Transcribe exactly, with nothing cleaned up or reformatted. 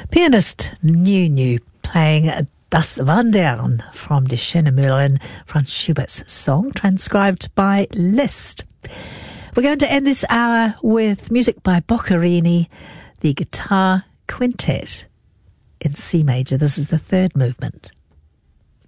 Pianist New New playing Das Wandern from Die Schöne Müllerin, Franz Schubert's song, transcribed by Liszt. We're going to end this hour with music by Boccherini, the Guitar Quintet in C major. This is the third movement.